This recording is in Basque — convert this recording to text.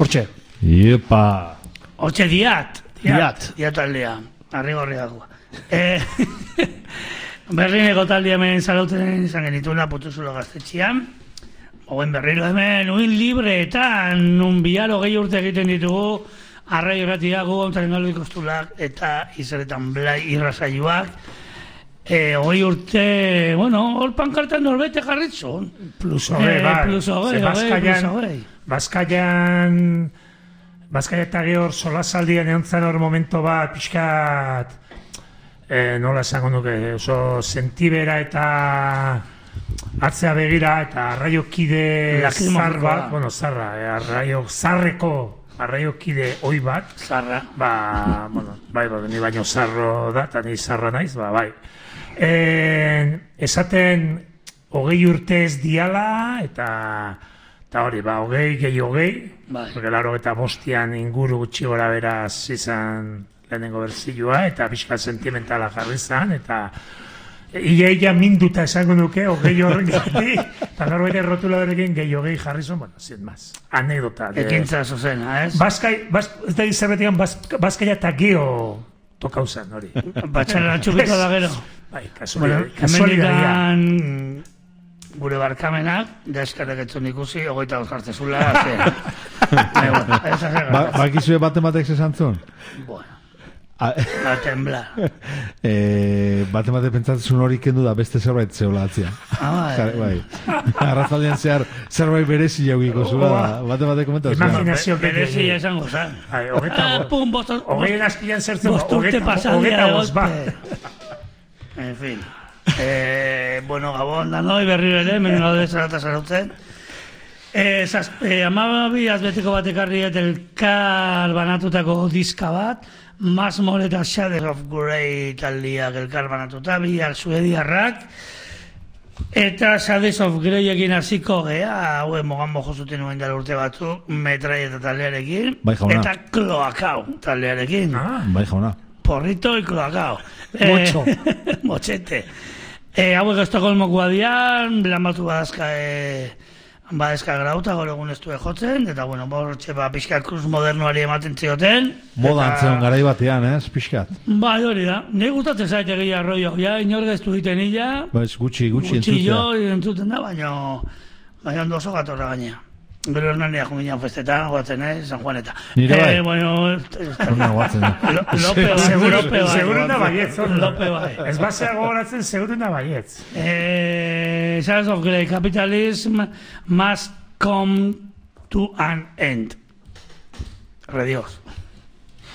Hortxe. Iepa. Hortxe diat aldea. Arrigorriakoa. Berlineko talde hemen zarauten izan genituna Putuzulo gaztetxean. Oen berriro hemen, uin libreetan, nun bihar 20 urte egiten ditugu, arrai irratiago, ontaren galdu ikostulak, eta izaretan blai irrasaioak. 20 urte, bueno, hor pankartan norbete jarritzun. Plus hogei. Bazkaia eta gehor solasaldian eontzan hor momento bat, pixkat, nola esango nuke, oso sentibera eta atzea begira eta arraiokide zar bat, bueno, zarra, arraiokide oi bat. Zarra. Bueno, bai, ni baino zarro da, eta ni zarra naiz, bai. Esaten 20 urte ez diala, eta hori, 20 gehi 20, porque laro eta bostian inguru gutxi gora beraz izan lehenengo berzilua, eta pixka sentimentala jarri zan, eta ia minduta esango nuke, 20 horren gati, eta naro ere rotuladorekin gehi 20 jarri zuen, bueno, sin más, anekdota. Ekintza zuzena, ez? Ez da izabetikan, Bazkaia eta geho tokau zen, hori. Batxarra txupito da gero. Bai, kasualitatea. Gure barkamenak, da eskarrek etzun ikusi, 20 jartzezula, Bakizue batek zesan zuen? Bueno. La tembla. Bate pentsatzen hori kendu da beste zerbait zeola atzia. Bai. Arrazaldean zehar zerbait berezi jaugiko zula. Bate komentatu. Imaginazio berezi esango zan. Hogeien azpilan zertzen. Bosturte pasadia egote. En fin. Bueno, Gabon danoi berriro ere, menen gaude zarata zarautzen. Amabi azbeteko batekarri eta elkar banatutako diska bat, Masmore eta Shades of Grey taldiak elkar banatuta, biak suediarrak, eta Shades of Grey egin hasiko gea, hauen mogan jozuten nuen dara urte batzuk, Metrai eta taldearekin, eta Kloakau taldearekin. Bai jauna. Porrito y Kloakau. Mocho. Mochete. Hauek Estokolmokoa dian, lan batu badezka grauta, gaur egun ez du jotzen, eta bueno, bortxe pixkat kruz modernoari ematen zioten. Modan zeon garai batean, pixkat. Bai, hori da. Nei gustatzen zaite egia arroio, inorga ez du egiten illa. Gutxi entzutea. Gutxi jo entzuten da, baina ondo oso gatorra gainea. Gero hernaneak junginan festetan, guatzen, San Juaneta. Nire bai? Bueno, seguruna baietz. Lope bai. Ez basea gogoratzen seguruna baietz. Shades of Grey, capitalism must come to an end. Redios.